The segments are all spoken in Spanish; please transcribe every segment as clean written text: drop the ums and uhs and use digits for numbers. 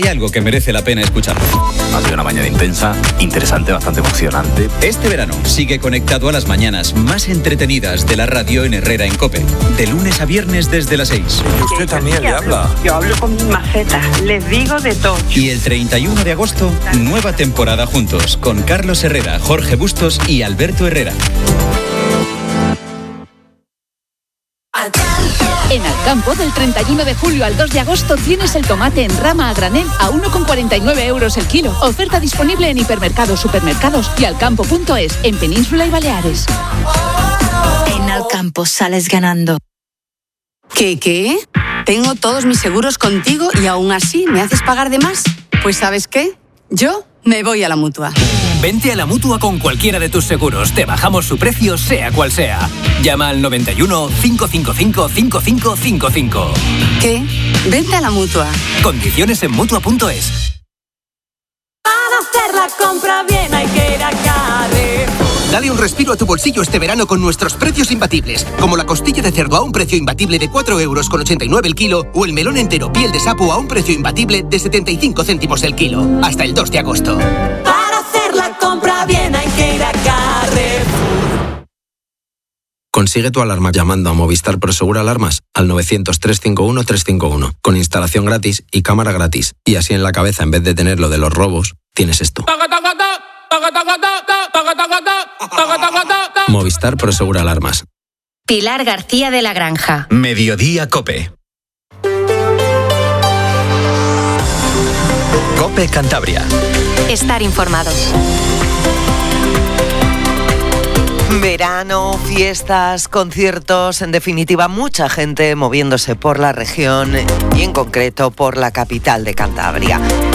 Y algo que merece la pena escuchar. Ha sido una mañana intensa, interesante, bastante emocionante. Este verano sigue conectado a las mañanas más entretenidas de la radio en Herrera en COPE. De lunes a viernes desde las 6. Y usted también le habla. Yo hablo con mi maceta, les digo de todo. Y el 31 de agosto, nueva temporada juntos con Carlos Herrera, Jorge Bustos y Alberto Herrera. En Alcampo, del 31 de julio al 2 de agosto, tienes el tomate en rama a granel a 1,49 euros el kilo. Oferta disponible en hipermercados, supermercados y alcampo.es, en Península y Baleares. En Alcampo sales ganando. ¿Qué? Tengo todos mis seguros contigo y aún así me haces pagar de más. Pues ¿sabes qué? Yo me voy a la Mutua. Vente a la Mutua con cualquiera de tus seguros. Te bajamos su precio, sea cual sea. Llama al 91 555 5555. ¿Qué? Vente a la Mutua. Condiciones en Mutua.es. Para hacer la compra bien hay que ir a Carrefour. Dale un respiro a tu bolsillo este verano con nuestros precios imbatibles, como la costilla de cerdo a un precio imbatible de 4,89 € el kilo o el melón entero piel de sapo a un precio imbatible de 75 céntimos el kilo. Hasta el 2 de agosto. Para hacer la compra bien hay que ir a Carrefour. Consigue tu alarma llamando a Movistar Prosegur Alarmas al 900-351-351, con instalación gratis y cámara gratis. Y así en la cabeza, en vez de tener lo de los robos, tienes esto. Movistar Prosegur Alarmas. Pilar García de la Granja. Mediodía COPE. COPE Cantabria. Estar informados. Verano, fiestas, conciertos, en definitiva mucha gente moviéndose por la región y en concreto por la capital de Cantabria.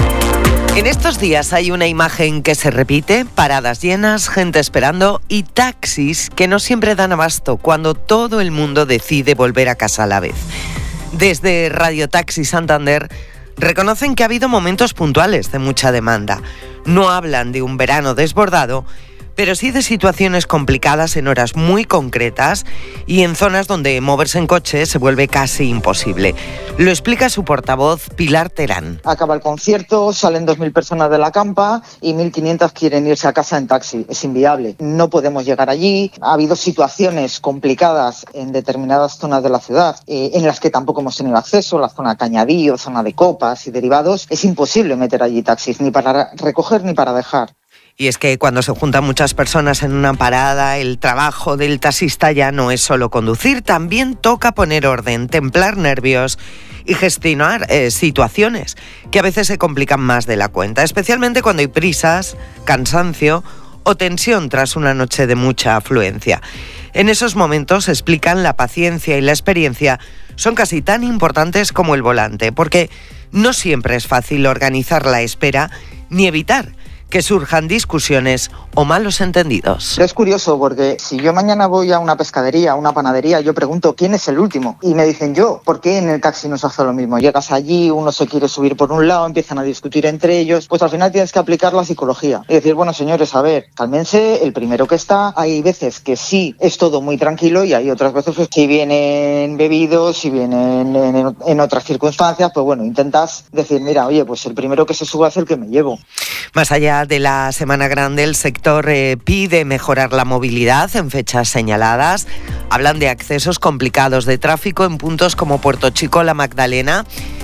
En estos días hay una imagen que se repite, paradas llenas, gente esperando y taxis que no siempre dan abasto cuando todo el mundo decide volver a casa a la vez. Desde Radio Taxi Santander reconocen que ha habido momentos puntuales de mucha demanda. No hablan de un verano desbordado, pero sí de situaciones complicadas en horas muy concretas y en zonas donde moverse en coche se vuelve casi imposible. Lo explica su portavoz, Pilar Terán. Acaba el concierto, salen 2.000 personas de la campa y 1.500 quieren irse a casa en taxi. Es inviable. No podemos llegar allí. Ha habido situaciones complicadas en determinadas zonas de la ciudad, en las que tampoco hemos tenido acceso, la zona Cañadillo, zona de Copas y derivados. Es imposible meter allí taxis, ni para recoger ni para dejar. Y es que cuando se juntan muchas personas en una parada, el trabajo del taxista ya no es solo conducir, también toca poner orden, templar nervios y gestionar situaciones que a veces se complican más de la cuenta, especialmente cuando hay prisas, cansancio o tensión tras una noche de mucha afluencia. En esos momentos, explican, la paciencia y la experiencia son casi tan importantes como el volante, porque no siempre es fácil organizar la espera ni evitar que surjan discusiones o malos entendidos. Es curioso porque si yo mañana voy a una pescadería, a una panadería, yo pregunto ¿quién es el último? Y me dicen yo, ¿por qué en el taxi no se hace lo mismo? Llegas allí, uno se quiere subir por un lado, empiezan a discutir entre ellos, pues al final tienes que aplicar la psicología y decir, bueno señores, a ver, cálmense, el primero que está, hay veces que sí es todo muy tranquilo y hay otras veces pues, si vienen bebidos, si vienen en otras circunstancias, pues bueno, intentas decir, mira, oye, pues el primero que se suba es el que me llevo. Más allá de la Semana Grande, el sector pide mejorar la movilidad en fechas señaladas. Hablan de accesos complicados de tráfico en puntos como Puerto Chico, La Magdalena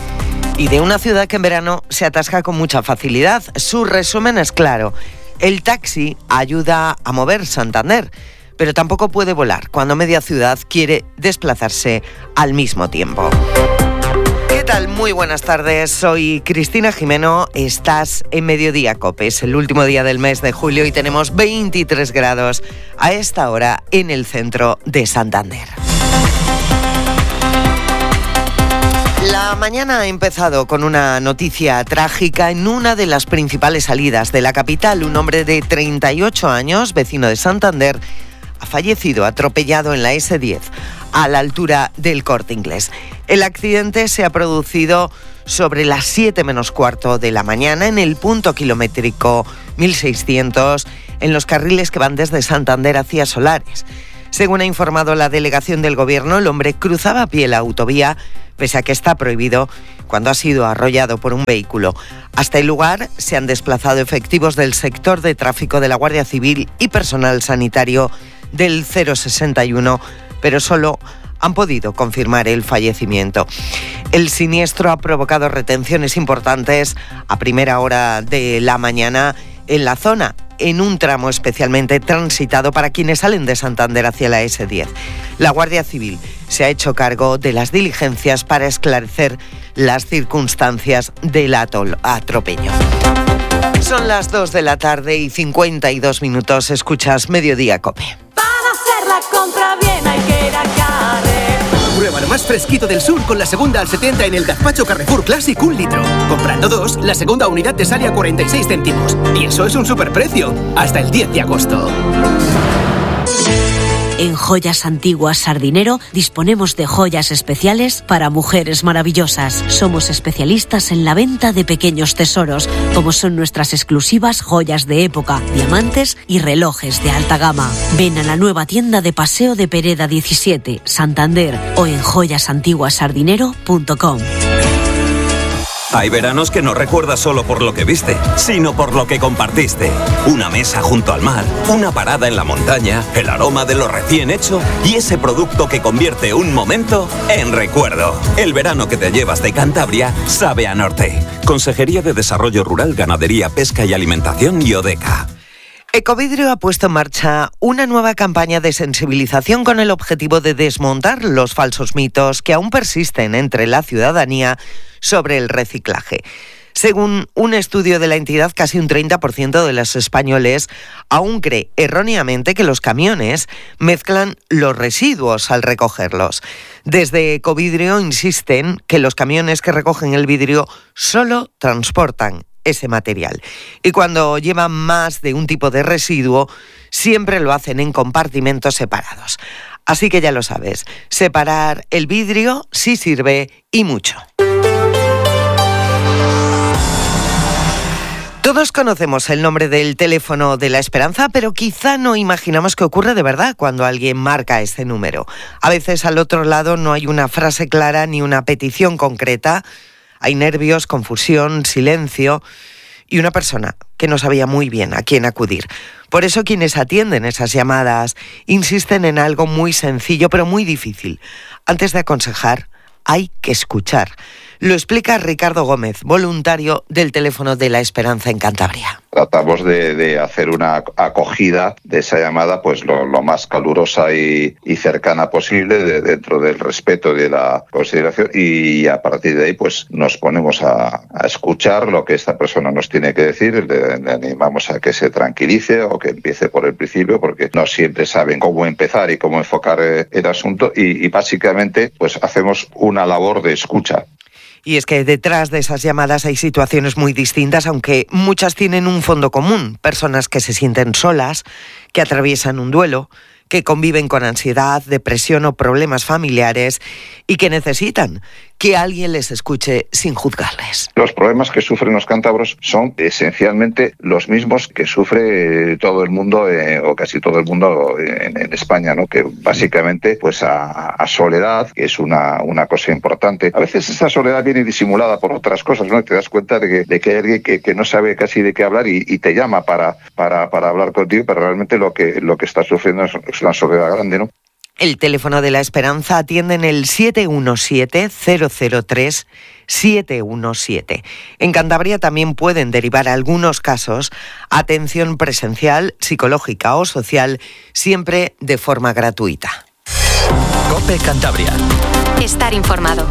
y de una ciudad que en verano se atasca con mucha facilidad. Su resumen es claro: el taxi ayuda a mover Santander, pero tampoco puede volar cuando media ciudad quiere desplazarse al mismo tiempo. ¿Qué tal? Muy buenas tardes, soy Cristina Jimeno, estás en Mediodía COPE, es el último día del mes de julio y tenemos 23 grados a esta hora en el centro de Santander. La mañana ha empezado con una noticia trágica en una de las principales salidas de la capital. Un hombre de 38 años, vecino de Santander, ha fallecido atropellado en la S10 a la altura del Corte Inglés. El accidente se ha producido sobre las 7 menos cuarto de la mañana en el punto kilométrico 1600 en los carriles que van desde Santander hacia Solares. Según ha informado la delegación del Gobierno, el hombre cruzaba a pie la autovía, pese a que está prohibido, cuando ha sido arrollado por un vehículo. Hasta el lugar se han desplazado efectivos del sector de tráfico de la Guardia Civil y personal sanitario del 061, pero solo han podido confirmar el fallecimiento. El siniestro ha provocado retenciones importantes a primera hora de la mañana en la zona, en un tramo especialmente transitado para quienes salen de Santander hacia la S10. La Guardia Civil se ha hecho cargo de las diligencias para esclarecer las circunstancias del atropello. Son las 2 de la tarde y 52 minutos. Escuchas Mediodía COPE. Para hacer la compra bien hay que ir a Carrer. Prueba lo más fresquito del sur con la segunda al 70 en el gazpacho Carrefour Classic 1 litro. Comprando 2, la segunda unidad te sale a 46 céntimos. Y eso es un superprecio. Hasta el 10 de agosto. En Joyas Antiguas Sardinero disponemos de joyas especiales para mujeres maravillosas. Somos especialistas en la venta de pequeños tesoros, como son nuestras exclusivas joyas de época, diamantes y relojes de alta gama. Ven a la nueva tienda de Paseo de Pereda 17, Santander, o en joyasantiguasardinero.com. Hay veranos que no recuerdas solo por lo que viste, sino por lo que compartiste. Una mesa junto al mar, una parada en la montaña, el aroma de lo recién hecho y ese producto que convierte un momento en recuerdo. El verano que te llevas de Cantabria sabe a norte. Consejería de Desarrollo Rural, Ganadería, Pesca y Alimentación y Odeca. Ecovidrio ha puesto en marcha una nueva campaña de sensibilización con el objetivo de desmontar los falsos mitos que aún persisten entre la ciudadanía sobre el reciclaje. Según un estudio de la entidad, casi un 30% de los españoles aún cree erróneamente que los camiones mezclan los residuos al recogerlos. Desde Ecovidrio insisten que los camiones que recogen el vidrio solo transportan ese material. Y cuando llevan más de un tipo de residuo, siempre lo hacen en compartimentos separados. Así que ya lo sabes, separar el vidrio sí sirve y mucho. Todos conocemos el nombre del teléfono de la esperanza, pero quizá no imaginamos que ocurre de verdad cuando alguien marca ese número. A veces al otro lado no hay una frase clara ni una petición concreta. Hay nervios, confusión, silencio y una persona que no sabía muy bien a quién acudir. Por eso quienes atienden esas llamadas insisten en algo muy sencillo pero muy difícil. Antes de aconsejar, hay que escuchar. Lo explica Ricardo Gómez, voluntario del teléfono de la Esperanza en Cantabria. Tratamos de hacer una acogida de esa llamada pues lo más calurosa y cercana posible, dentro del respeto y de la consideración, y a partir de ahí pues nos ponemos a escuchar lo que esta persona nos tiene que decir. Le animamos a que se tranquilice o que empiece por el principio, porque no siempre saben cómo empezar y cómo enfocar el asunto, y básicamente pues hacemos una labor de escucha. Y es que detrás de esas llamadas hay situaciones muy distintas, aunque muchas tienen un fondo común. Personas que se sienten solas, que atraviesan un duelo, que conviven con ansiedad, depresión o problemas familiares y que necesitan que alguien les escuche sin juzgarles. Los problemas que sufren los cántabros son esencialmente los mismos que sufre todo el mundo, o casi todo el mundo en España, ¿no? Que básicamente pues a soledad, que es una cosa importante. A veces esa soledad viene disimulada por otras cosas, ¿no? Te das cuenta de que hay alguien que no sabe casi de qué hablar y te llama para hablar contigo, pero realmente lo que está sufriendo es una soledad grande, ¿no? El teléfono de la Esperanza atiende en el 717-003-717. En Cantabria también pueden derivar algunos casos a atención presencial, psicológica o social, siempre de forma gratuita. COPE Cantabria. Estar informado.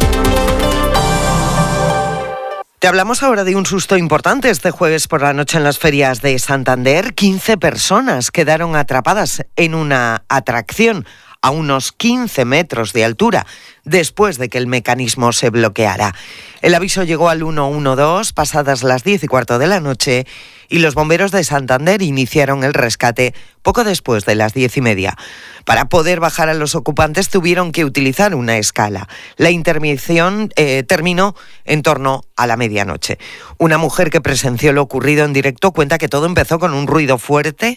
Te hablamos ahora de un susto importante este jueves por la noche en las ferias de Santander. 15 personas quedaron atrapadas en una atracción a unos 15 metros de altura después de que el mecanismo se bloqueara. El aviso llegó al 112 pasadas las 10:15 de la noche y los bomberos de Santander iniciaron el rescate poco después de las 10:30. Para poder bajar a los ocupantes tuvieron que utilizar una escala. La intervención terminó en torno a la medianoche. Una mujer que presenció lo ocurrido en directo cuenta que todo empezó con un ruido fuerte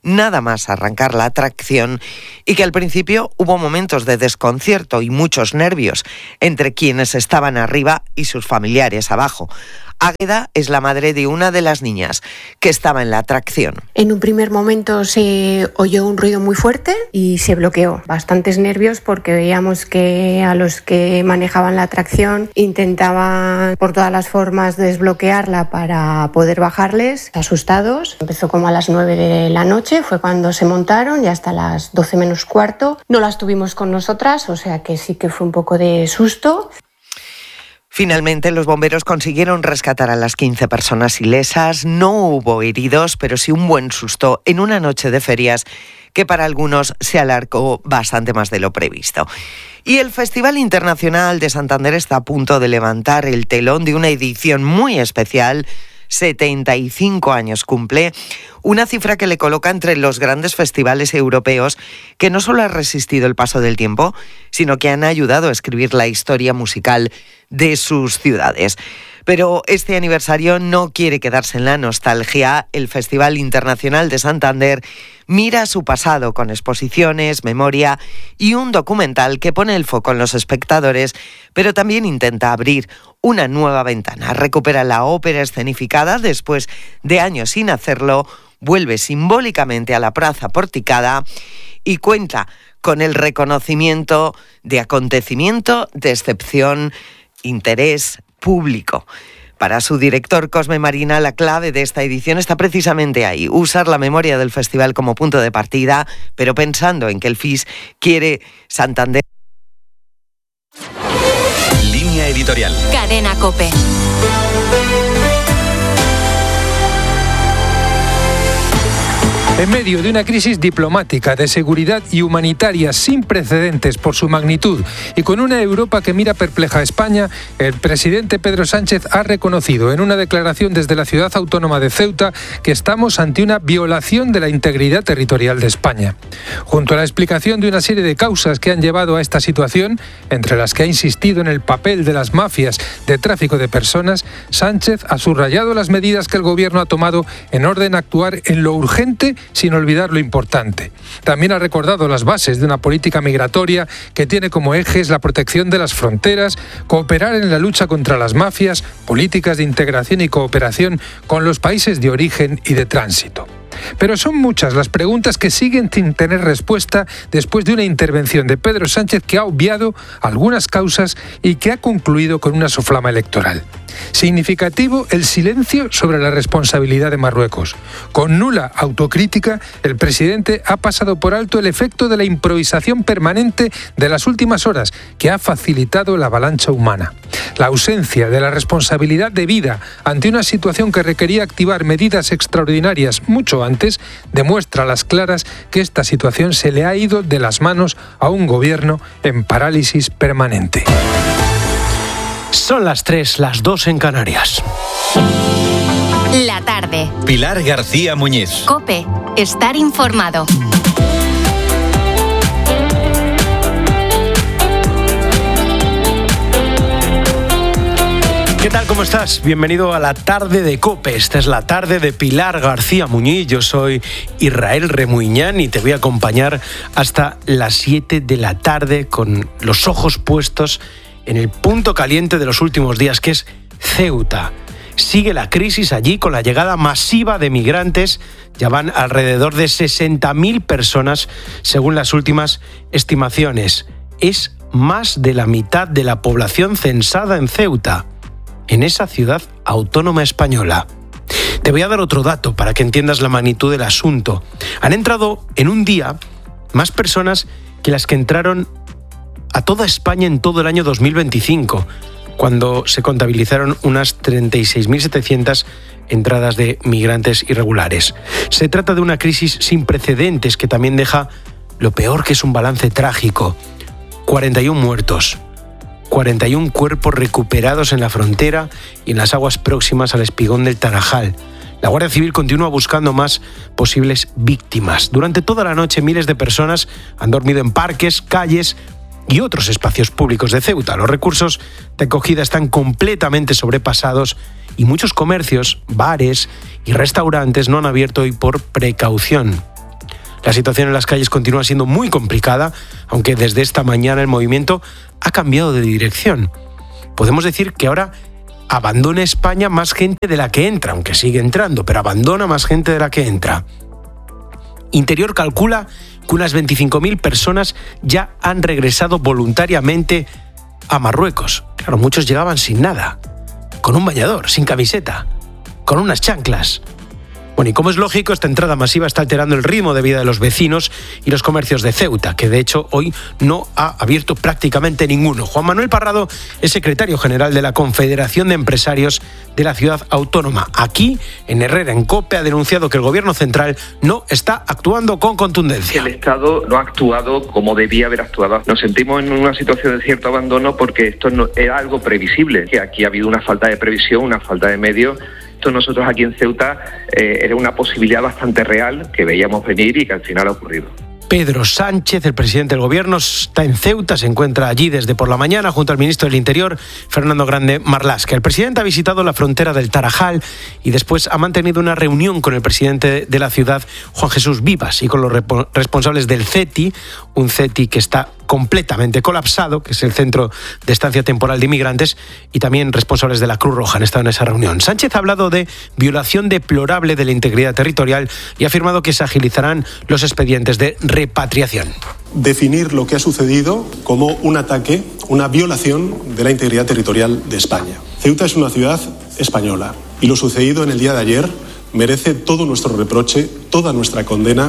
nada más arrancar la atracción y que al principio hubo momentos de desconcierto y muchos nervios entre quienes estaban arriba y sus familiares abajo. Águeda es la madre de una de las niñas que estaba en la atracción. En un primer momento se oyó un ruido muy fuerte y se bloqueó. Bastantes nervios porque veíamos que a los que manejaban la atracción intentaban por todas las formas desbloquearla para poder bajarles, asustados. Empezó como a las 9 de la noche, fue cuando se montaron, y hasta las 12 menos cuarto no las tuvimos con nosotras, o sea que sí que fue un poco de susto. Finalmente, los bomberos consiguieron rescatar a las 15 personas ilesas. No hubo heridos, pero sí un buen susto en una noche de ferias que para algunos se alargó bastante más de lo previsto. Y el Festival Internacional de Santander está a punto de levantar el telón de una edición muy especial. 75 años cumple, una cifra que le coloca entre los grandes festivales europeos que no solo han resistido el paso del tiempo, sino que han ayudado a escribir la historia musical de sus ciudades. Pero este aniversario no quiere quedarse en la nostalgia. El Festival Internacional de Santander mira a su pasado con exposiciones, memoria y un documental que pone el foco en los espectadores, pero también intenta abrir una nueva ventana. Recupera la ópera escenificada después de años sin hacerlo, vuelve simbólicamente a la plaza porticada y cuenta con el reconocimiento de acontecimiento de excepción, interés público. Para su director, Cosme Marina, la clave de esta edición está precisamente ahí, usar la memoria del festival como punto de partida, pero pensando en que el FIS quiere Santander. Línea editorial. Cadena COPE. En medio de una crisis diplomática, de seguridad y humanitaria sin precedentes por su magnitud y con una Europa que mira perpleja a España, el presidente Pedro Sánchez ha reconocido en una declaración desde la ciudad autónoma de Ceuta que estamos ante una violación de la integridad territorial de España. Junto a la explicación de una serie de causas que han llevado a esta situación, entre las que ha insistido en el papel de las mafias de tráfico de personas, Sánchez ha subrayado las medidas que el gobierno ha tomado en orden a actuar en lo urgente sin olvidar lo importante. También ha recordado las bases de una política migratoria que tiene como ejes la protección de las fronteras, cooperar en la lucha contra las mafias, políticas de integración y cooperación con los países de origen y de tránsito. Pero son muchas las preguntas que siguen sin tener respuesta después de una intervención de Pedro Sánchez que ha obviado algunas causas y que ha concluido con una soflama electoral. Significativo el silencio sobre la responsabilidad de Marruecos. Con nula autocrítica, el presidente ha pasado por alto el efecto de la improvisación permanente de las últimas horas, que ha facilitado la avalancha humana. La ausencia de la responsabilidad debida ante una situación que requería activar medidas extraordinarias mucho antes demuestra a las claras que esta situación se le ha ido de las manos a un gobierno en parálisis permanente. Son las 3, las 2 en Canarias. La tarde. Pilar García Muñiz. COPE. Estar informado. ¿Qué tal? ¿Cómo estás? Bienvenido a la tarde de COPE. Esta es la tarde de Pilar García Muñiz. Yo soy Israel Remuñán y te voy a acompañar hasta las 7 de la tarde con los ojos puestos en el punto caliente de los últimos días, que es Ceuta. Sigue la crisis allí con la llegada masiva de migrantes. Ya van alrededor de 60.000 personas, según las últimas estimaciones. Es más de la mitad de la población censada en Ceuta, en esa ciudad autónoma española. Te voy a dar otro dato para que entiendas la magnitud del asunto. Han entrado en un día más personas que las que entraron a toda España en todo el año 2025, cuando se contabilizaron unas 36.700 entradas de migrantes irregulares. Se trata de una crisis sin precedentes que también deja lo peor, que es un balance trágico. 41 muertos, 41 cuerpos recuperados en la frontera y en las aguas próximas al espigón del Tarajal. La Guardia Civil continúa buscando más posibles víctimas. Durante toda la noche miles de personas han dormido en parques, calles y otros espacios públicos de Ceuta. Los recursos de acogida están completamente sobrepasados y muchos comercios, bares y restaurantes no han abierto hoy por precaución. La situación en las calles continúa siendo muy complicada, aunque desde esta mañana el movimiento ha cambiado de dirección. Podemos decir que ahora abandona España más gente de la que entra, aunque sigue entrando, pero abandona más gente de la que entra. Interior calcula que unas 25.000 personas ya han regresado voluntariamente a Marruecos. Claro, muchos llegaban sin nada, con un bañador, sin camiseta, con unas chanclas. Bueno, y como es lógico, esta entrada masiva está alterando el ritmo de vida de los vecinos y los comercios de Ceuta, que de hecho hoy no ha abierto prácticamente ninguno. Juan Manuel Parrado es secretario general de la Confederación de Empresarios de la Ciudad Autónoma. Aquí, en Herrera, en COPE, ha denunciado que el gobierno central no está actuando con contundencia. El Estado no ha actuado como debía haber actuado. Nos sentimos en una situación de cierto abandono porque esto no era algo previsible, que aquí ha habido una falta de previsión, una falta de medios. Nosotros aquí en Ceuta era una posibilidad bastante real que veíamos venir y que al final ha ocurrido. Pedro Sánchez, el presidente del gobierno, está en Ceuta, se encuentra allí desde por la mañana junto al ministro del Interior, Fernando Grande Marlaska. El presidente ha visitado la frontera del Tarajal y después ha mantenido una reunión con el presidente de la ciudad, Juan Jesús Vivas, y con los responsables del CETI, un CETI que está completamente colapsado, que es el Centro de Estancia Temporal de Inmigrantes, y también responsables de la Cruz Roja han estado en esa reunión. Sánchez ha hablado de violación deplorable de la integridad territorial y ha afirmado que se agilizarán los expedientes de repatriación. Definir lo que ha sucedido como un ataque, una violación de la integridad territorial de España. Ceuta es una ciudad española y lo sucedido en el día de ayer merece todo nuestro reproche, toda nuestra condena.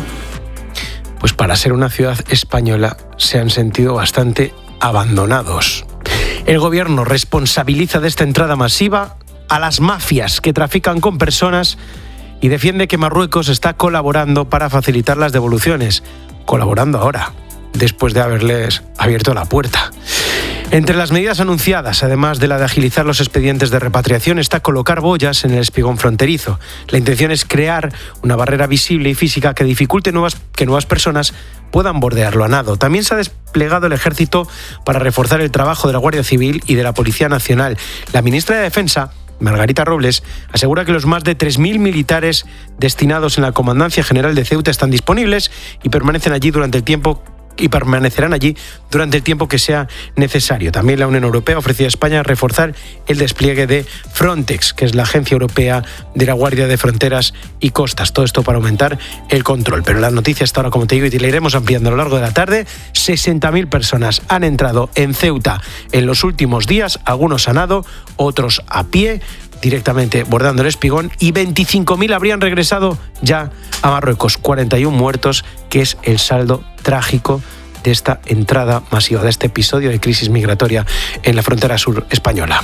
Pues para ser una ciudad española se han sentido bastante abandonados. El gobierno responsabiliza de esta entrada masiva a las mafias que trafican con personas y defiende que Marruecos está colaborando para facilitar las devoluciones. Colaborando ahora, después de haberles abierto la puerta. Entre las medidas anunciadas, además de la de agilizar los expedientes de repatriación, está colocar boyas en el espigón fronterizo. La intención es crear una barrera visible y física que dificulte que nuevas personas puedan bordearlo a nado. También se ha desplegado el ejército para reforzar el trabajo de la Guardia Civil y de la Policía Nacional. La ministra de Defensa, Margarita Robles, asegura que los más de 3.000 militares destinados en la Comandancia General de Ceuta están disponibles y permanecen allí durante el tiempo y permanecerán allí durante el tiempo que sea necesario. También la Unión Europea ofreció a España reforzar el despliegue de Frontex, que es la Agencia Europea de la Guardia de Fronteras y Costas. Todo esto para aumentar el control. Pero la noticia hasta ahora, como te digo, y te la iremos ampliando a lo largo de la tarde, 60.000 personas han entrado en Ceuta en los últimos días, algunos a nado, otros a pie, directamente bordando el espigón, y 25.000 habrían regresado ya a Marruecos. 41 muertos, que es el saldo trágico de esta entrada masiva, de este episodio de crisis migratoria en la frontera sur española.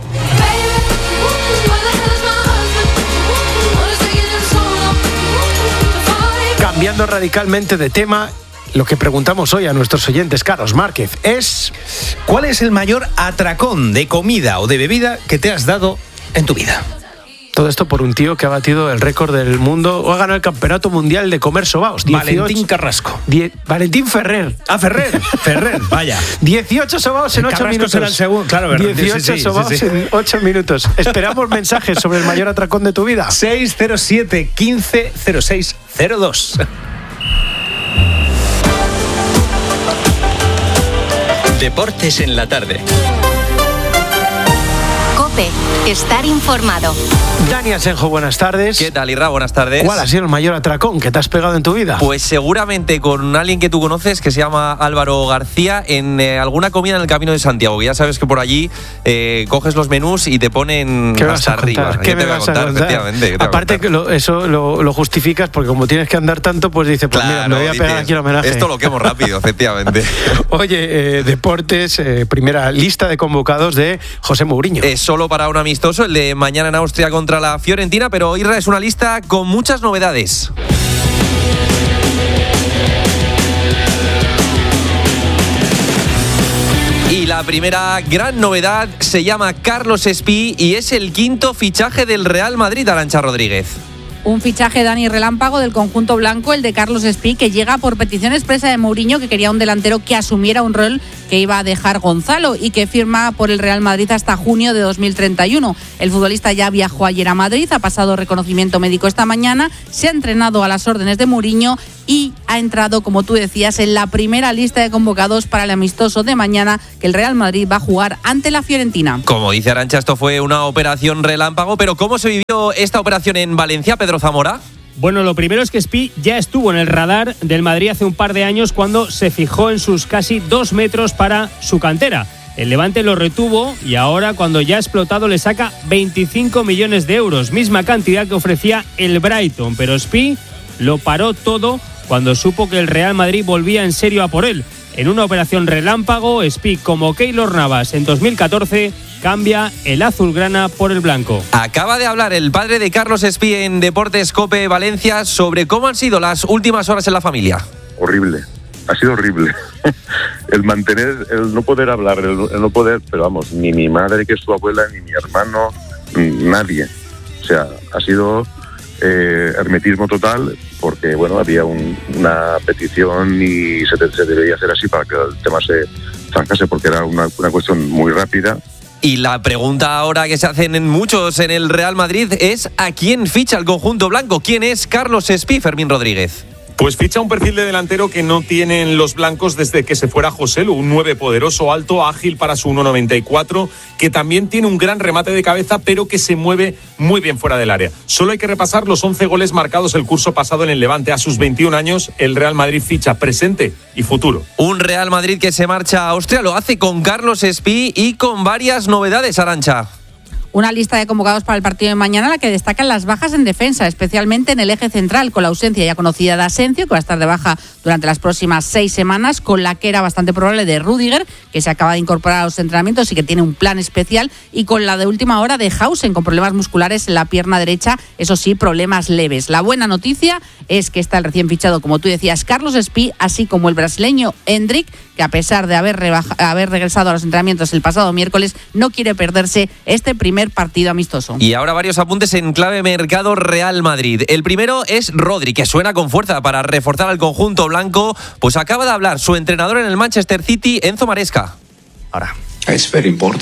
Cambiando radicalmente de tema, lo que preguntamos hoy a nuestros oyentes, Carlos Márquez, es: ¿cuál es el mayor atracón de comida o de bebida que te has dado en tu vida? Todo esto por un tío que ha batido el récord del mundo o ha ganado el campeonato mundial de comer sobaos. Valentín Carrasco. Valentín Ferrer. Ah, Ferrer, vaya. 18 sobaos en 8 minutos. Era el segundo, claro, 18 sobaos en 8 minutos. Esperamos mensajes sobre el mayor atracón de tu vida. 607 15 06 02. Deportes en la tarde. Estar informado. Dani Asenjo, buenas tardes. ¿Qué tal, Irra? Buenas tardes. ¿Cuál ha sido el mayor atracón que te has pegado en tu vida? Pues seguramente con alguien que tú conoces que se llama Álvaro García en alguna comida en el Camino de Santiago. Que ya sabes que por allí coges los menús y te ponen hasta arriba. ¿Qué me vas a contar? Efectivamente. Aparte que eso lo justificas porque como tienes que andar tanto, pues dices, pues claro, mira, me voy a pegar aquí el homenaje. Esto lo quemo rápido, efectivamente. Oye, deportes, primera lista de convocados de José Mourinho. Solo para un amistoso, el de mañana en Austria contra la Fiorentina, pero Irra, es una lista con muchas novedades. Y la primera gran novedad se llama Carlos Espí y es el quinto fichaje del Real Madrid, Arantxa Rodríguez. Un fichaje, Dani, relámpago del conjunto blanco, el de Carlos Espí, que llega por petición expresa de Mourinho, que quería un delantero que asumiera un rol que iba a dejar Gonzalo y que firma por el Real Madrid hasta junio de 2031. El futbolista ya viajó ayer a Madrid, ha pasado reconocimiento médico esta mañana, se ha entrenado a las órdenes de Mourinho y ha entrado, como tú decías, en la primera lista de convocados para el amistoso de mañana que el Real Madrid va a jugar ante la Fiorentina. Como dice Arantxa, esto fue una operación relámpago, pero ¿cómo se vivió esta operación en Valencia, Pedro Zamora? Bueno, lo primero es que Spi ya estuvo en el radar del Madrid hace un par de años cuando se fijó en sus casi 2 metros para su cantera. El Levante lo retuvo y ahora, cuando ya ha explotado, le saca 25 millones de euros, misma cantidad que ofrecía el Brighton. Pero Spi lo paró todo cuando supo que el Real Madrid volvía en serio a por él. En una operación relámpago, Spi, como Keylor Navas en 2014, cambia el azulgrana por el blanco. Acaba de hablar el padre de Carlos Spi en Deportes COPE Valencia sobre cómo han sido las últimas horas en la familia. Horrible, ha sido horrible. El mantener, el no poder hablar, el no poder, pero vamos, ni mi madre, que es su abuela, ni mi hermano, nadie. O sea, ha sido hermetismo total, porque bueno, había una petición y se debería hacer así para que el tema se zanjase, porque era una cuestión muy rápida. Y la pregunta ahora que se hacen muchos en el Real Madrid es ¿a quién ficha el conjunto blanco? ¿Quién es Carlos Spi, Fermín Rodríguez? Pues ficha un perfil de delantero que no tienen los blancos desde que se fuera Joselu, un 9 poderoso, alto, ágil para su 1,94, que también tiene un gran remate de cabeza, pero que se mueve muy bien fuera del área. Solo hay que repasar los 11 goles marcados el curso pasado en el Levante. A sus 21 años, el Real Madrid ficha presente y futuro. Un Real Madrid que se marcha a Austria, lo hace con Carlos Spi y con varias novedades, Arantxa. Una lista de convocados para el partido de mañana, la que destacan las bajas en defensa, especialmente en el eje central, con la ausencia ya conocida de Asencio, que va a estar de baja durante las próximas 6 semanas, con la que era bastante probable de Rüdiger, que se acaba de incorporar a los entrenamientos y que tiene un plan especial, y con la de última hora de Hausen, con problemas musculares en la pierna derecha, eso sí, problemas leves. La buena noticia es que está el recién fichado, como tú decías, Carlos Spi, así como el brasileño Endrick, que a pesar de haber regresado a los entrenamientos el pasado miércoles, no quiere perderse este primer partido amistoso. Y ahora varios apuntes en clave mercado Real Madrid. El primero es Rodri, que suena con fuerza para reforzar al conjunto blanco. Pues acaba de hablar su entrenador en el Manchester City, Enzo Maresca. Ahora. Es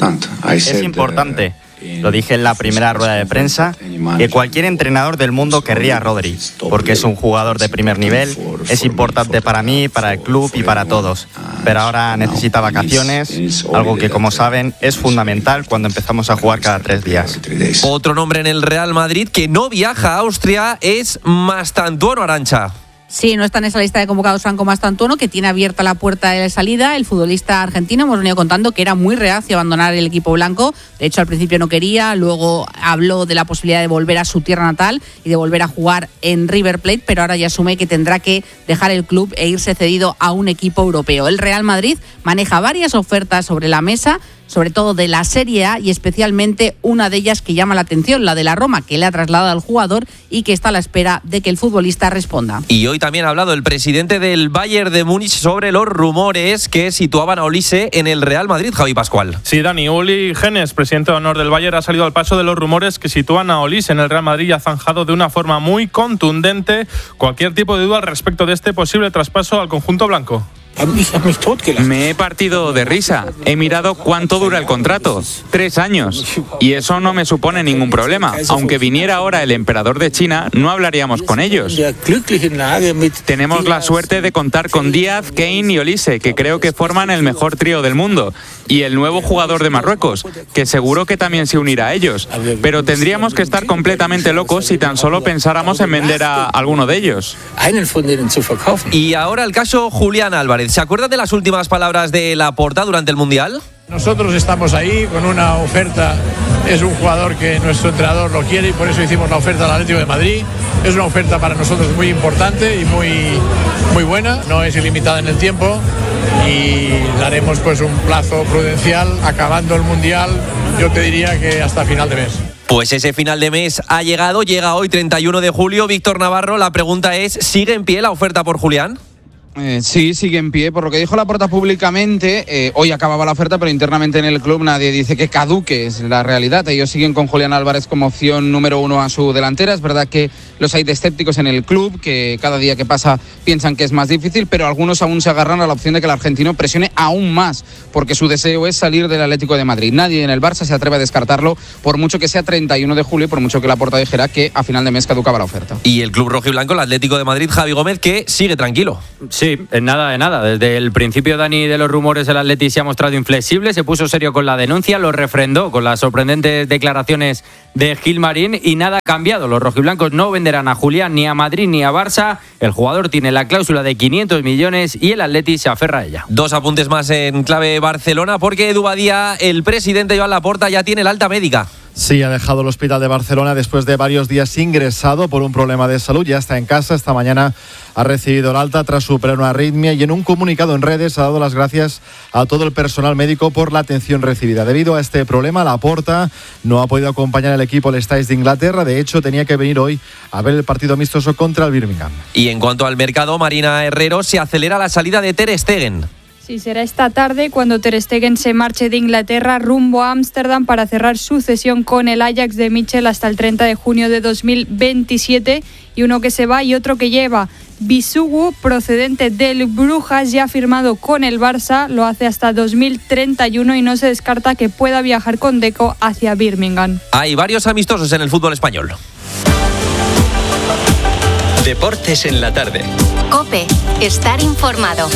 importante. Lo dije en la primera rueda de prensa, que cualquier entrenador del mundo querría a Rodri, porque es un jugador de primer nivel, es importante para mí, para el club y para todos. Pero ahora necesita vacaciones, algo que, como saben, es fundamental cuando empezamos a jugar cada 3 días. Otro nombre en el Real Madrid que no viaja a Austria es Mastantuono, Arantxa. Sí, no está en esa lista de convocados Franco Mastantuono, que tiene abierta la puerta de salida. El futbolista argentino, hemos venido contando que era muy reacio a abandonar el equipo blanco. De hecho, al principio no quería, luego habló de la posibilidad de volver a su tierra natal y de volver a jugar en River Plate, pero ahora ya asume que tendrá que dejar el club e irse cedido a un equipo europeo. El Real Madrid maneja varias ofertas sobre la mesa, sobre todo de la Serie A, y especialmente una de ellas que llama la atención, la de la Roma, que le ha trasladado al jugador y que está a la espera de que el futbolista responda. Y hoy también ha hablado el presidente del Bayern de Múnich sobre los rumores que situaban a Olise en el Real Madrid, Javi Pascual. Sí, Dani, Uli Genes, presidente de honor del Bayern, ha salido al paso de los rumores que sitúan a Olise en el Real Madrid y ha zanjado de una forma muy contundente cualquier tipo de duda al respecto de este posible traspaso al conjunto blanco. Me he partido de risa. He mirado cuánto dura el contrato. 3 años. Y eso no me supone ningún problema. Aunque viniera ahora el emperador de China, no hablaríamos con ellos. Tenemos la suerte de contar con Díaz, Kane y Olise, que creo que forman el mejor trío del mundo. Y el nuevo jugador de Marruecos, que seguro que también se unirá a ellos. Pero tendríamos que estar completamente locos si tan solo pensáramos en vender a alguno de ellos. Y ahora el caso Julián Álvarez. ¿Se acuerdan de las últimas palabras de Laporta durante el Mundial? Nosotros estamos ahí con una oferta. Es un jugador que nuestro entrenador lo quiere y por eso hicimos la oferta al Atlético de Madrid. Es una oferta para nosotros muy importante y muy buena. No es ilimitada en el tiempo y daremos pues un plazo prudencial. Acabando el Mundial, yo te diría que hasta final de mes. Pues ese final de mes ha llegado, llega hoy 31 de julio. Víctor Navarro, la pregunta es, ¿sigue en pie la oferta por Julián? Sí, sigue en pie. Por lo que dijo Laporta públicamente, hoy acababa la oferta, pero internamente en el club nadie dice que caduque, es la realidad. Ellos siguen con Julián Álvarez como opción número 1 a su delantera. Es verdad que los hay de escépticos en el club, que cada día que pasa piensan que es más difícil, pero algunos aún se agarran a la opción de que el argentino presione aún más, porque su deseo es salir del Atlético de Madrid. Nadie en el Barça se atreve a descartarlo, por mucho que sea 31 de julio, por mucho que Laporta dijera que a final de mes caducaba la oferta. Y el club rojiblanco, el Atlético de Madrid, Javi Gómez, que sigue tranquilo. Sí, nada de nada. Desde el principio, Dani, de los rumores, el Atleti se ha mostrado inflexible, se puso serio con la denuncia, lo refrendó con las sorprendentes declaraciones de Gilmarín y nada ha cambiado. Los rojiblancos no venderán a Julián ni a Madrid ni a Barça. El jugador tiene la cláusula de 500 millones y el Atleti se aferra a ella. Dos apuntes más en clave Barcelona, porque Edu Badía, el presidente Joan Laporta, ya tiene el alta médica. Sí, ha dejado el hospital de Barcelona después de varios días ingresado por un problema de salud. Ya está en casa. Esta mañana ha recibido el alta tras superar una arritmia y en un comunicado en redes ha dado las gracias a todo el personal médico por la atención recibida. Debido a este problema, Laporta no ha podido acompañar al equipo al Stades de Inglaterra. De hecho, tenía que venir hoy a ver el partido amistoso contra el Birmingham. Y en cuanto al mercado, Marina Herrero, se acelera la salida de Ter Stegen. Sí, será esta tarde cuando Ter Stegen se marche de Inglaterra rumbo a Ámsterdam para cerrar su cesión con el Ajax de Michel hasta el 30 de junio de 2027. Y uno que se va y otro que lleva. Bisugu, procedente del Brujas, ya ha firmado con el Barça, lo hace hasta 2031 y no se descarta que pueda viajar con Deco hacia Birmingham. Hay varios amistosos en el fútbol español. Deportes en la tarde. COPE, estar informado.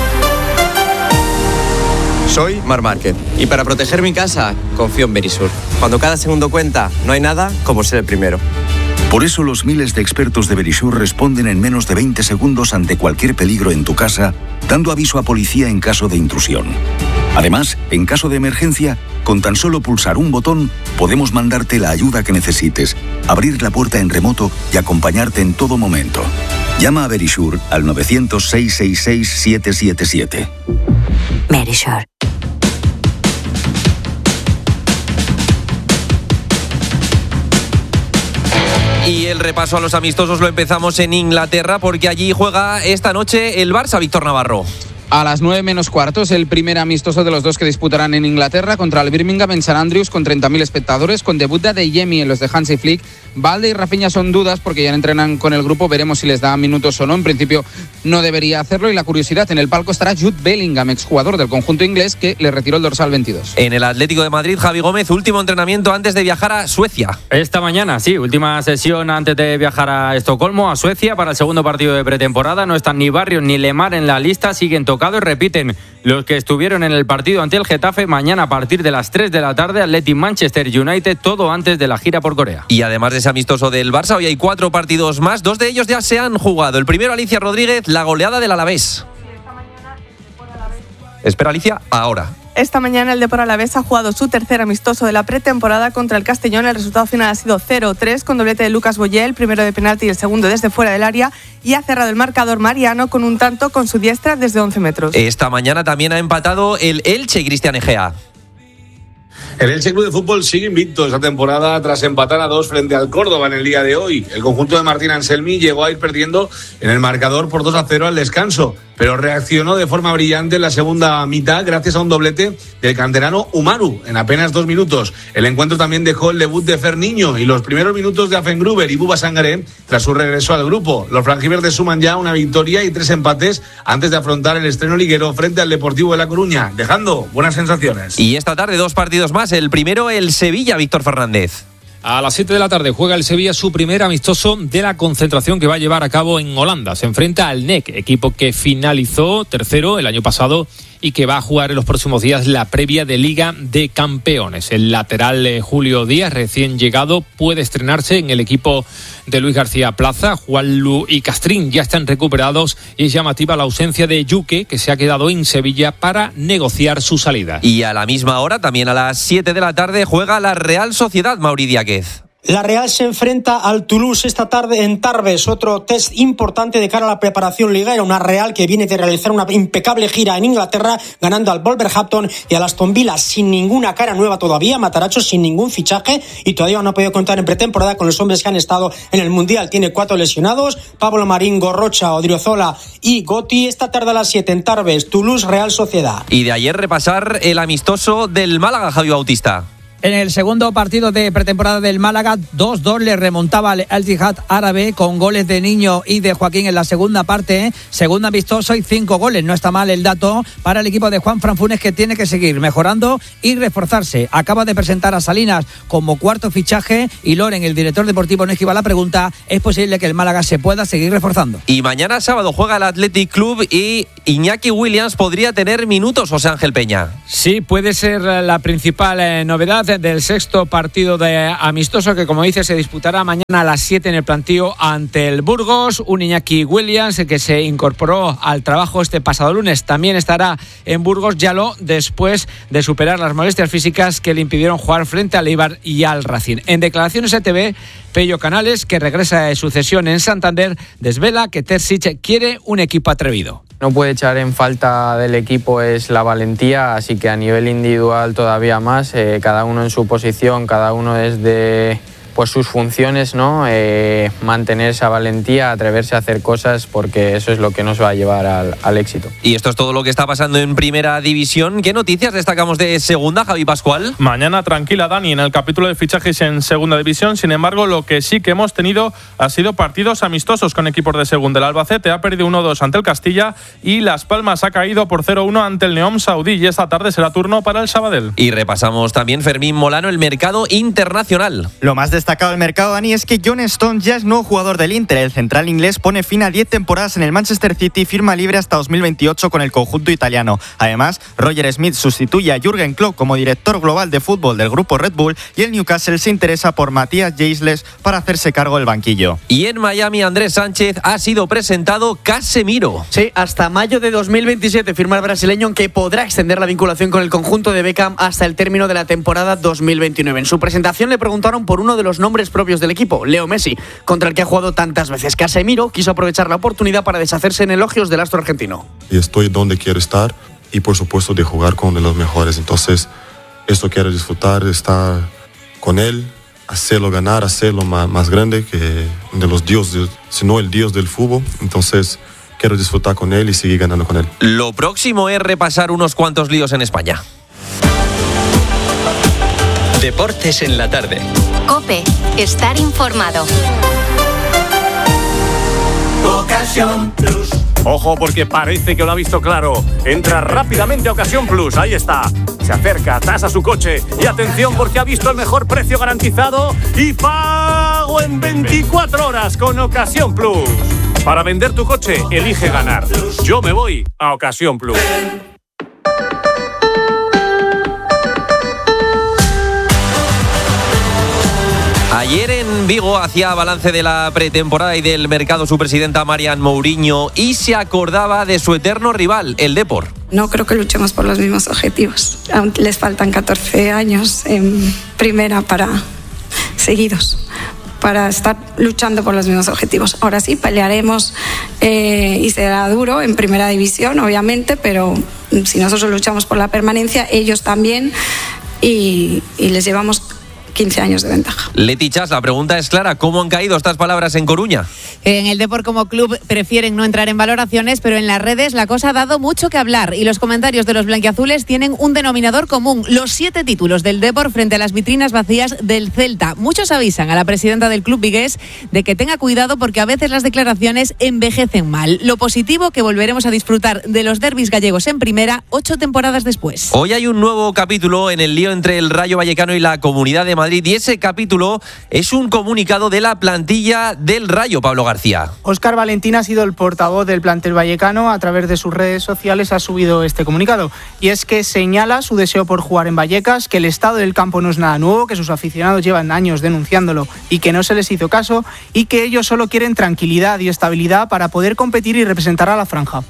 Soy Marc Márquez y para proteger mi casa confío en Verisur. Cuando cada segundo cuenta, no hay nada como ser el primero. Por eso los miles de expertos de Verisur responden en menos de 20 segundos ante cualquier peligro en tu casa, dando aviso a policía en caso de intrusión. Además, en caso de emergencia, con tan solo pulsar un botón, podemos mandarte la ayuda que necesites, abrir la puerta en remoto y acompañarte en todo momento. Llama a Verisur al 900-666-777. Verisur. Y el repaso a los amistosos lo empezamos en Inglaterra, porque allí juega esta noche el Barça, Víctor Navarro. A las 9 menos cuartos, el primer amistoso de los dos que disputarán en Inglaterra contra el Birmingham en St Andrews con 30.000 espectadores, con debut de Adeyemi en los de Hansi Flick. Valde y Rafinha son dudas porque ya entrenan con el grupo, veremos si les da minutos o no. En principio no debería hacerlo. Y la curiosidad, en el palco estará Jude Bellingham, exjugador del conjunto inglés que le retiró el dorsal 22. En el Atlético de Madrid, Javi Gómez, último entrenamiento antes de viajar a Suecia. Esta mañana, sí, última sesión antes de viajar a Estocolmo, a Suecia, para el segundo partido de pretemporada. No están ni Barrios ni Lemar en la lista, siguen tocados, repiten los que estuvieron en el partido ante el Getafe. Mañana a partir de las 3 de la tarde, Athletic Manchester United, todo antes de la gira por Corea. Y además de ese amistoso del Barça, hoy hay 4 partidos más, 2 de ellos ya se han jugado. El primero, Alicia Rodríguez, la goleada del Alavés. Espera, Alicia, ahora. Esta mañana el Depor Alavés ha jugado su tercer amistoso de la pretemporada contra el Castellón. El resultado final ha sido 0-3 con doblete de Lucas Boyé, el primero de penalti y el segundo desde fuera del área, y ha cerrado el marcador Mariano con un tanto con su diestra desde 11 metros. Esta mañana también ha empatado el Elche, Cristian Egea. El Elche Club de Fútbol sigue invicto esta temporada tras empatar a 2 frente al Córdoba en el día de hoy. El conjunto de Martín Anselmi llegó a ir perdiendo en el marcador por 2-0 al descanso, pero reaccionó de forma brillante en la segunda mitad gracias a un doblete del canterano Umaru en apenas 2 minutos. El encuentro también dejó el debut de Ferniño y los primeros minutos de Afengruber y Buba Sangaré tras su regreso al grupo. Los franjiverdes suman ya una victoria y 3 empates antes de afrontar el estreno liguero frente al Deportivo de La Coruña, dejando buenas sensaciones. Y esta tarde 2 partidos más. El primero, el Sevilla, Víctor Fernández. A las 7 de la tarde juega el Sevilla su primer amistoso de la concentración que va a llevar a cabo en Holanda. Se enfrenta al NEC, equipo que finalizó tercero el año pasado y que va a jugar en los próximos días la previa de Liga de Campeones. El lateral Julio Díaz, recién llegado, puede estrenarse en el equipo de Luis García Plaza. Juanlu y Castrín ya están recuperados y es llamativa la ausencia de Yuque, que se ha quedado en Sevilla para negociar su salida. Y a la misma hora, también a las 7 de la tarde, juega la Real Sociedad, Mauri Diáquez. La Real se enfrenta al Toulouse esta tarde en Tarbes, otro test importante de cara a la preparación liguera. Una Real que viene de realizar una impecable gira en Inglaterra, ganando al Wolverhampton y al Aston Villa sin ninguna cara nueva todavía, Matarazzo sin ningún fichaje y todavía no ha podido contar en pretemporada con los hombres que han estado en el Mundial. Tiene 4 lesionados, Pablo Marín, Gorrocha, Odriozola y Gotti. Esta tarde a las 7 en Tarbes, Toulouse, Real Sociedad. Y de ayer repasar el amistoso del Málaga, Javi Bautista. En el segundo partido de pretemporada del Málaga, 2-2 le remontaba al Al-Jihad árabe con goles de Niño y de Joaquín en la segunda parte. Segundo amistoso y 5 goles. No está mal el dato para el equipo de Juan Fran Funes, que tiene que seguir mejorando y reforzarse. Acaba de presentar a Salinas como cuarto fichaje y Loren, el director deportivo, no esquiva la pregunta. ¿Es posible que el Málaga se pueda seguir reforzando? Y mañana sábado juega el Athletic Club y Iñaki Williams podría tener minutos, José Ángel Peña. Sí, puede ser la principal novedad del sexto partido de amistoso que, como dice, se disputará mañana a las 7 en el plantío ante el Burgos. Un Iñaki Williams que se incorporó al trabajo este pasado lunes también estará en Burgos, ya lo después de superar las molestias físicas que le impidieron jugar frente al Eibar y al Racing. En declaraciones a TV, Pello Canales, que regresa de su cesión en Santander, desvela que Terzic quiere un equipo atrevido. No puede echar en falta del equipo es la valentía, así que a nivel individual todavía más, cada uno en su posición, cada uno desde pues sus funciones, ¿no? Mantener esa valentía, atreverse a hacer cosas, porque eso es lo que nos va a llevar al éxito. Y esto es todo lo que está pasando en Primera División. ¿Qué noticias destacamos de Segunda, Javi Pascual? Mañana tranquila, Dani, en el capítulo de fichajes en Segunda División. Sin embargo, lo que sí que hemos tenido ha sido partidos amistosos con equipos de Segunda. El Albacete ha perdido 1-2 ante el Castilla y Las Palmas ha caído por 0-1 ante el Neom Saudí. Y esta tarde será turno para el Sabadell. Y repasamos también, Fermín Molano, el mercado internacional. Lo más destacado del mercado, Dani, es que John Stones ya es nuevo jugador del Inter. El central inglés pone fin a 10 temporadas en el Manchester City y firma libre hasta 2028 con el conjunto italiano. Además, Roger Smith sustituye a Jürgen Klopp como director global de fútbol del grupo Red Bull y el Newcastle se interesa por Matías Geisles para hacerse cargo del banquillo. Y en Miami, Andrés Sánchez ha sido presentado Casemiro. Sí, hasta mayo de 2027 firma el brasileño, que podrá extender la vinculación con el conjunto de Beckham hasta el término de la temporada 2029. En su presentación le preguntaron por uno de los nombres propios del equipo, Leo Messi, contra el que ha jugado tantas veces. Casemiro quiso aprovechar la oportunidad para deshacerse en elogios del astro argentino. Y estoy donde quiero estar y por supuesto de jugar con uno de los mejores. Entonces, esto quiero disfrutar, estar con él, hacerlo ganar, hacerlo más grande que de los dioses, sino el dios del fútbol. Entonces, quiero disfrutar con él y seguir ganando con él. Lo próximo es repasar unos cuantos líos en España. Deportes en la tarde. COPE. Estar informado. Ocasión Plus. Ojo, porque parece que lo ha visto claro. Entra rápidamente a Ocasión Plus. Ahí está. Se acerca, tasa su coche. Y atención, porque ha visto el mejor precio garantizado y pago en 24 horas con Ocasión Plus. Para vender tu coche, elige ganar. Yo me voy a Ocasión Plus. Ayer en Vigo hacía balance de la pretemporada y del mercado su presidenta Marian Mourinho y se acordaba de su eterno rival, el Depor. No creo que luchemos por los mismos objetivos. Aún les faltan 14 años en primera seguidos para estar luchando por los mismos objetivos. Ahora sí, pelearemos y será duro en primera división, obviamente, pero si nosotros luchamos por la permanencia, ellos también, y les llevamos 15 años de ventaja. Leti Chas, la pregunta es clara. ¿Cómo han caído estas palabras en Coruña? En el Depor como club prefieren no entrar en valoraciones, pero en las redes la cosa ha dado mucho que hablar y los comentarios de los blanquiazules tienen un denominador común: los 7 títulos del Depor frente a las vitrinas vacías del Celta. Muchos avisan a la presidenta del club vigués de que tenga cuidado porque a veces las declaraciones envejecen mal. Lo positivo, que volveremos a disfrutar de los derbis gallegos en primera 8 temporadas después. Hoy hay un nuevo capítulo en el lío entre el Rayo Vallecano y la Comunidad de Madrid, y ese capítulo es un comunicado de la plantilla del Rayo, Pablo García. Óscar Valentín ha sido el portavoz del plantel vallecano. A través de sus redes sociales ha subido este comunicado, y es que señala su deseo por jugar en Vallecas, que el estado del campo no es nada nuevo, que sus aficionados llevan años denunciándolo y que no se les hizo caso, y que ellos solo quieren tranquilidad y estabilidad para poder competir y representar a la franja.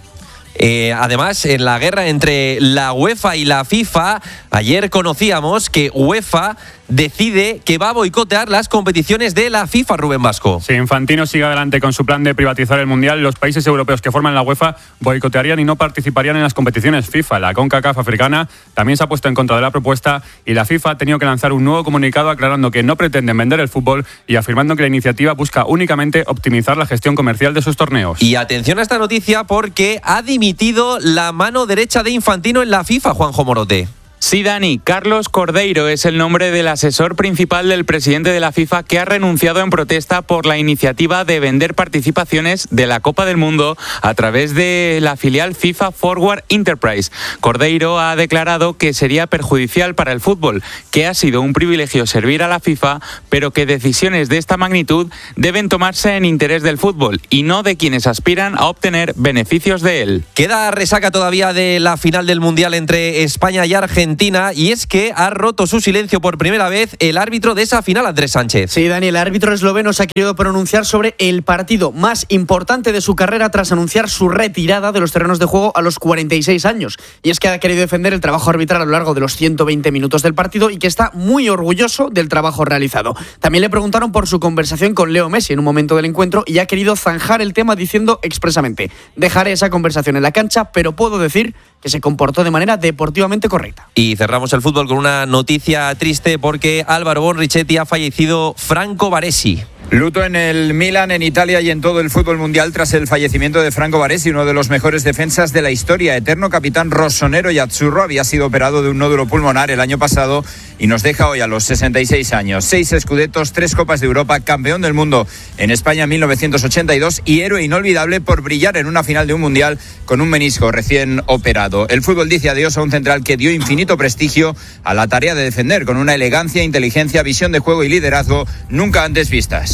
Además, en la guerra entre la UEFA y la FIFA, ayer conocíamos que UEFA decide que va a boicotear las competiciones de la FIFA, Rubén Vasco. Si Infantino sigue adelante con su plan de privatizar el Mundial, los países europeos que forman la UEFA boicotearían y no participarían en las competiciones FIFA. La CONCACAF africana también se ha puesto en contra de la propuesta y la FIFA ha tenido que lanzar un nuevo comunicado aclarando que no pretenden vender el fútbol y afirmando que la iniciativa busca únicamente optimizar la gestión comercial de sus torneos. Y atención a esta noticia porque ha dimitido la mano derecha de Infantino en la FIFA, Juanjo Morote. Sí, Dani, Carlos Cordeiro es el nombre del asesor principal del presidente de la FIFA que ha renunciado en protesta por la iniciativa de vender participaciones de la Copa del Mundo a través de la filial FIFA Forward Enterprise. Cordeiro ha declarado que sería perjudicial para el fútbol, que ha sido un privilegio servir a la FIFA, pero que decisiones de esta magnitud deben tomarse en interés del fútbol y no de quienes aspiran a obtener beneficios de él. Queda resaca todavía de la final del Mundial entre España y Argentina, y es que ha roto su silencio por primera vez el árbitro de esa final, Andrés Sánchez. Sí, Dani, el árbitro esloveno se ha querido pronunciar sobre el partido más importante de su carrera tras anunciar su retirada de los terrenos de juego a los 46 años. Y es que ha querido defender el trabajo arbitral a lo largo de los 120 minutos del partido y que está muy orgulloso del trabajo realizado. También le preguntaron por su conversación con Leo Messi en un momento del encuentro y ha querido zanjar el tema diciendo expresamente: dejaré esa conversación en la cancha, pero puedo decir que se comportó de manera deportivamente correcta. Y cerramos el fútbol con una noticia triste porque Álvaro Bonrichetti ha fallecido Franco Baresi. Luto en el Milan, en Italia y en todo el fútbol mundial tras el fallecimiento de Franco Baresi, uno de los mejores defensas de la historia. Eterno capitán rossonero y azzurro, había sido operado de un nódulo pulmonar el año pasado y nos deja hoy a los 66 años. 6 Scudettos, 3 Copas de Europa, campeón del mundo en España en 1982 y héroe inolvidable por brillar en una final de un mundial con un menisco recién operado. El fútbol dice adiós a un central que dio infinito prestigio a la tarea de defender con una elegancia, inteligencia, visión de juego y liderazgo nunca antes vistas.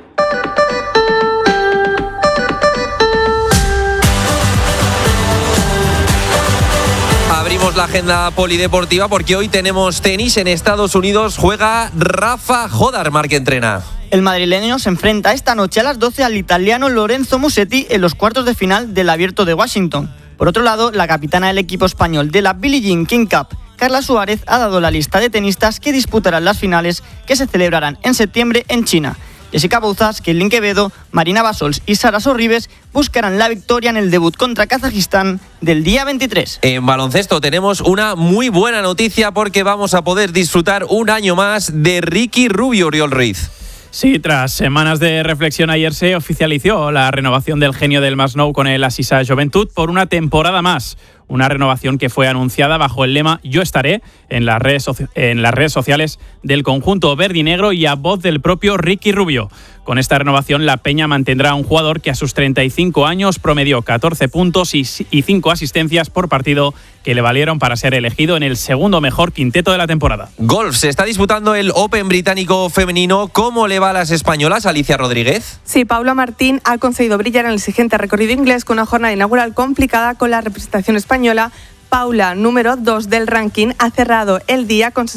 Abrimos la agenda polideportiva porque hoy tenemos tenis en Estados Unidos. Juega Rafa Jodar, Marc entrena. El madrileño se enfrenta esta noche a las 12 al italiano Lorenzo Musetti en los cuartos de final del Abierto de Washington. Por otro lado, la capitana del equipo español de la Billie Jean King Cup, Carla Suárez, ha dado la lista de tenistas que disputarán las finales que se celebrarán en septiembre en China. Jessica Bouzas, Kailin Quevedo, Marina Basols y Sara Sorribes buscarán la victoria en el debut contra Kazajistán del día 23. En baloncesto tenemos una muy buena noticia porque vamos a poder disfrutar un año más de Ricky Rubio, Oriol Ruiz. Sí, tras semanas de reflexión ayer se oficializó la renovación del genio del Masnou con el Assisa Joventut por una temporada más. Una renovación que fue anunciada bajo el lema "Yo estaré" en las redes sociales del conjunto verdinegro y a voz del propio Ricky Rubio. Con esta renovación, la Peña mantendrá a un jugador que a sus 35 años promedió 14 puntos y 5 asistencias por partido que le valieron para ser elegido en el segundo mejor quinteto de la temporada. Golf, se está disputando el Open británico femenino. ¿Cómo le va a las españolas, Alicia Rodríguez? Sí, Paula Martín ha conseguido brillar en el exigente recorrido inglés con una jornada inaugural complicada con la representación española. Paula, número 2 del ranking, ha cerrado el día con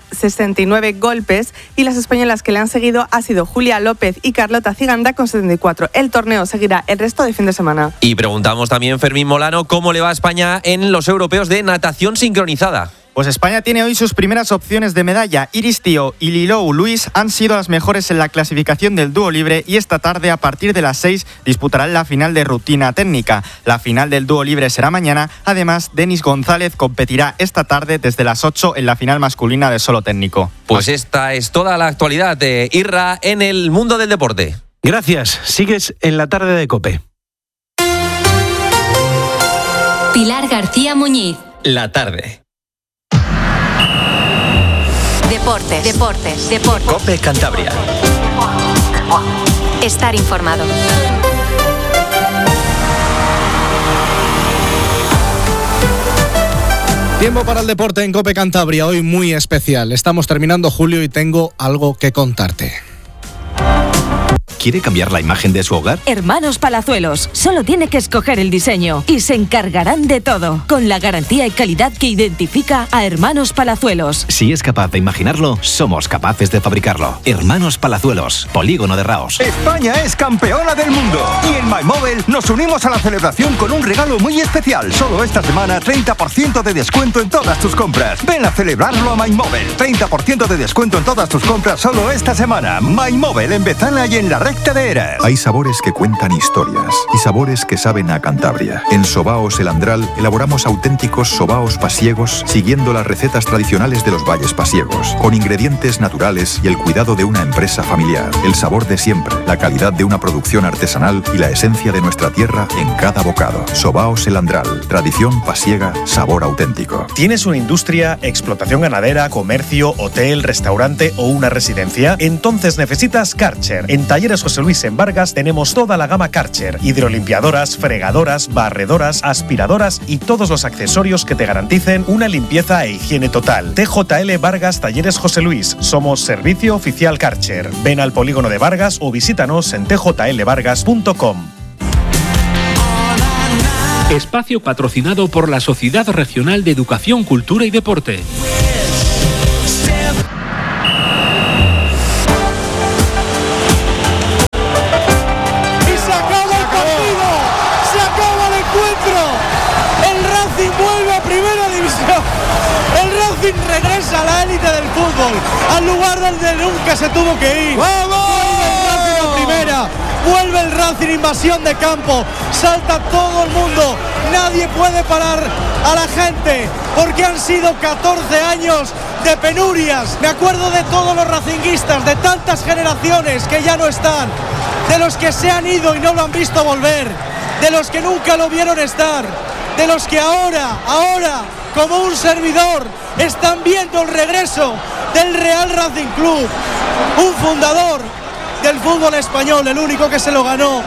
69 golpes y las españolas que le han seguido ha sido Julia López y Carlota Ciganda con 74. El torneo seguirá el resto de fin de semana. Y preguntamos también, Fermín Molano, ¿cómo le va a España en los europeos de natación sincronizada? Pues España tiene hoy sus primeras opciones de medalla. Iris Tío y Lilou Luis han sido las mejores en la clasificación del dúo libre y esta tarde a partir de las 6 disputarán la final de rutina técnica. La final del dúo libre será mañana. Además, Denis González competirá esta tarde desde las 8 en la final masculina de solo técnico. Pues esta es toda la actualidad de Irra en el mundo del deporte. Gracias. Sigues en la tarde de COPE. Pilar García Muñiz. La tarde. Deportes. COPE Cantabria. Estar informado. Tiempo para el deporte en COPE Cantabria, hoy muy especial. Estamos terminando julio y tengo algo que contarte. ¿Quiere cambiar la imagen de su hogar? Hermanos Palazuelos, solo tiene que escoger el diseño y se encargarán de todo, con la garantía y calidad que identifica a Hermanos Palazuelos. Si es capaz de imaginarlo, somos capaces de fabricarlo. Hermanos Palazuelos, Polígono de Raos. España es campeona del mundo y en MyMobile nos unimos a la celebración con un regalo muy especial. Solo esta semana 30% de descuento en todas tus compras. Ven a celebrarlo a MyMobile. 30% de descuento en todas tus compras solo esta semana. MyMobile en Bezana y en la recta de Eras. Hay sabores que cuentan historias y sabores que saben a Cantabria. En Sobaos El Andral elaboramos auténticos sobaos pasiegos siguiendo las recetas tradicionales de los valles pasiegos, con ingredientes naturales y el cuidado de una empresa familiar. El sabor de siempre, la calidad de una producción artesanal y la esencia de nuestra tierra en cada bocado. Sobaos El Andral, tradición pasiega, sabor auténtico. ¿Tienes una industria, explotación ganadera, comercio, hotel, restaurante o una residencia? Entonces necesitas Karcher. En Talleres José Luis en Vargas tenemos toda la gama Karcher: hidrolimpiadoras, fregadoras, barredoras, aspiradoras y todos los accesorios que te garanticen una limpieza e higiene total. TJL Vargas Talleres José Luis. Somos servicio oficial Karcher. Ven al polígono de Vargas o visítanos en tjlvargas.com. Espacio patrocinado por la Sociedad Regional de Educación, Cultura y Deporte. Regresa a la élite del fútbol, al lugar donde nunca se tuvo que ir. ¡Vamos! Vuelve el Racing a primera, vuelve el Racing, invasión de campo, salta todo el mundo, nadie puede parar a la gente, porque han sido 14 años de penurias. Me acuerdo de todos los racinguistas, de tantas generaciones que ya no están, de los que se han ido y no lo han visto volver, de los que nunca lo vieron estar, de los que ahora, como un servidor, están viendo el regreso del Real Racing Club, un fundador del fútbol español, el único que se lo ganó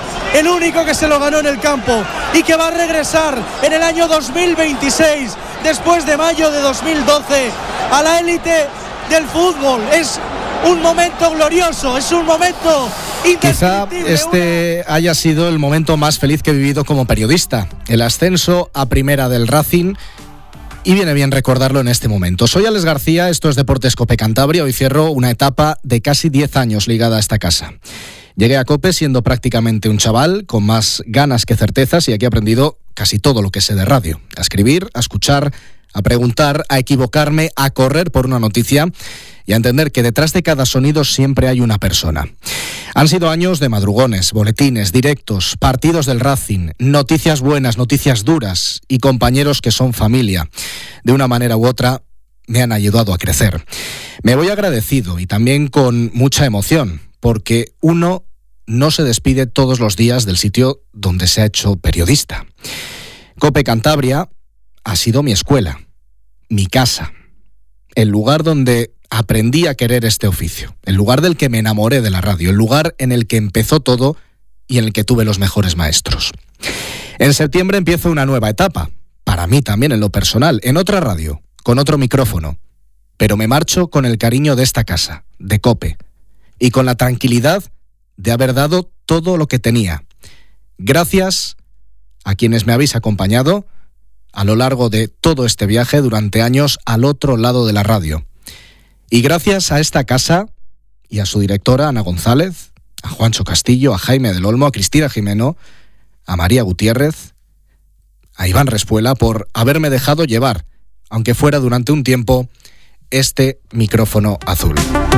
en el campo y que va a regresar en el año 2026, después de mayo de 2012, a la élite del fútbol. Es un momento glorioso, es un momento indescriptible. Quizá este haya sido el momento más feliz que he vivido como periodista, el ascenso a primera del Racing. Y viene bien recordarlo en este momento. Soy Alex García, esto es Deportes COPE Cantabria. Hoy cierro una etapa de casi 10 años ligada a esta casa. Llegué a COPE siendo prácticamente un chaval, con más ganas que certezas, y aquí he aprendido casi todo lo que sé de radio. A escribir, a escuchar, a preguntar, a equivocarme, a correr por una noticia y a entender que detrás de cada sonido siempre hay una persona. Han sido años de madrugones, boletines, directos, partidos del Racing, noticias buenas, noticias duras y compañeros que son familia. De una manera u otra me han ayudado a crecer. Me voy agradecido y también con mucha emoción, porque uno no se despide todos los días del sitio donde se ha hecho periodista. COPE Cantabria ha sido mi escuela, mi casa, el lugar donde aprendí a querer este oficio, el lugar del que me enamoré de la radio, el lugar en el que empezó todo y en el que tuve los mejores maestros. En septiembre empiezo una nueva etapa, para mí también en lo personal, en otra radio, con otro micrófono, pero me marcho con el cariño de esta casa, de COPE, y con la tranquilidad de haber dado todo lo que tenía. Gracias a quienes me habéis acompañado a lo largo de todo este viaje durante años al otro lado de la radio. Y gracias a esta casa y a su directora, Ana González, a Juancho Castillo, a Jaime del Olmo, a Cristina Jimeno, a María Gutiérrez, a Iván Respuela, por haberme dejado llevar, aunque fuera durante un tiempo, este micrófono azul.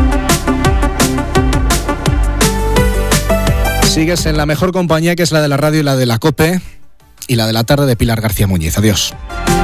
Sigues en la mejor compañía, que es la de la radio y la de la COPE, y la de la tarde de Pilar García Muñiz. Adiós.